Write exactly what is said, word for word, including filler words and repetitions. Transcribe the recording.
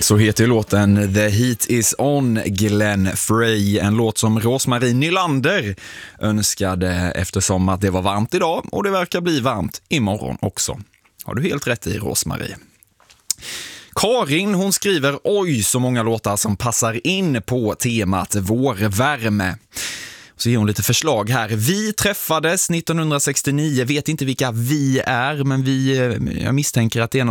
Så heter ju låten The Heat Is On, Glenn Frey. En låt som Rosmarie Nylander önskade eftersom att det var varmt idag och det verkar bli varmt imorgon också. Har du helt rätt i, Rosmarie. Karin, hon skriver: oj, så många låtar som passar in på temat vårvärme. Så ger hon lite förslag här. Vi träffades nittonhundrasextionio, vet inte vilka vi är, men vi, jag misstänker att det är något